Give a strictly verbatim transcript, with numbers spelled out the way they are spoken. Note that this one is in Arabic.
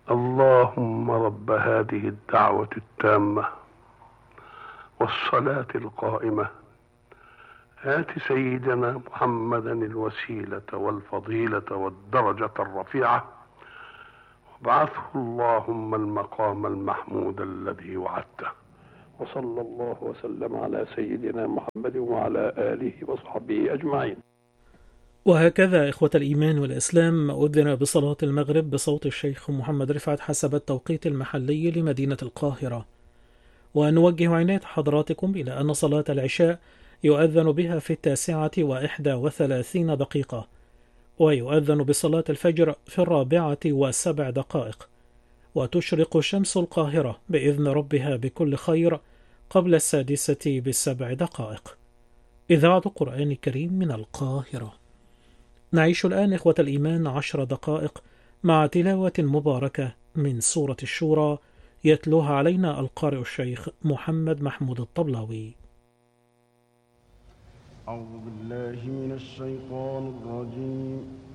اللهم رب هذه الدعوة التامة والصلاة القائمة آت سيدنا محمدا الوسيلة والفضيلة والدرجة الرفيعة وابعثه اللهم المقام المحمود الذي وعدته. وصلى الله وسلم على سيدنا محمد وعلى آله وصحبه أجمعين. وهكذا إخوة الإيمان والإسلام أذن بصلاة المغرب بصوت الشيخ محمد رفعت حسب التوقيت المحلي لمدينة القاهرة. ونوجه عناية حضراتكم إلى أن صلاة العشاء يؤذن بها في التاسعة وإحدى وثلاثين دقيقة، ويؤذن بصلاة الفجر في الرابعة وسبع دقائق، وتشرق شمس القاهرة بإذن ربها بكل خير قبل السادسة بسبع دقائق. إذاعة قرآن كريم من القاهرة. نعيش الآن إخوة الإيمان عشر دقائق مع تلاوة مباركة من سورة الشورى يتلوها علينا القارئ الشيخ محمد محمود الطبلاوي. أعوذ بالله من الشيطان الرجيم.